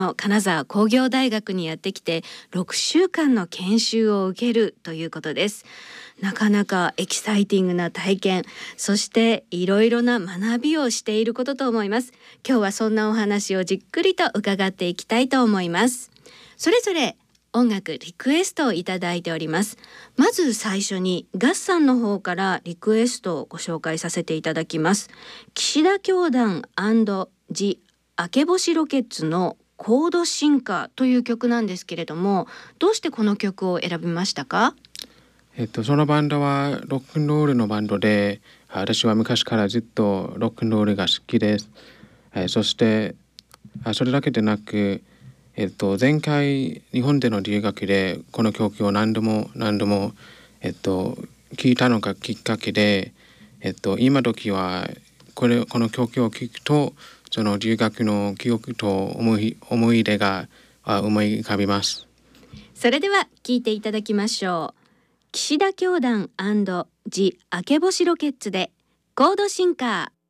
金沢工業大学にやってきて6週間の研修を受けるということです。なかなかエキサイティングな体験、そしていろいろな学びをしていることと思います。今日はそんなお話をじっくりと伺っていきたいと思います。それぞれ音楽リクエストをいただいております。まず最初にガッさんの方からリクエストをご紹介させていただきます。岸田教団ジ・明け星ロケッツのコード進化という曲なんですけれども、どうしてこの曲を選びましたか？ そのバンドはロックンロールのバンドで、私は昔からずっとロックンロールが好きです。そしてそれだけでなく、前回日本での留学でこの曲を何度も聞いたのがきっかけで、今時はこの曲を聴くとその留学の記憶と思い出が思い浮かびます。 それでは聴いていただきましょう。岸田教団ジ・明け星ロケッツでコード進化。